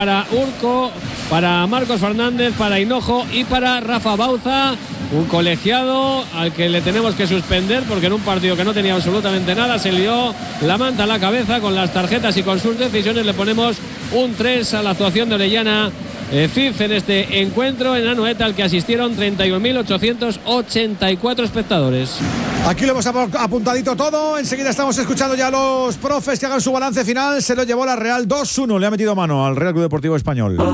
para Urco, para Marcos Fernández, para Hinojo y para Rafa Bauza, un colegiado al que le tenemos que suspender porque en un partido que no tenía absolutamente nada se lió la manta a la cabeza con las tarjetas y con sus decisiones. Le ponemos un 3 a la actuación de Orellana Cid en este encuentro en Anoeta, al que asistieron 31.884 espectadores. Aquí lo hemos apuntadito todo. Enseguida estamos escuchando ya a los profes que hagan su balance final. Se lo llevó la Real 2-1. Le ha metido mano al Real Club Deportivo Español.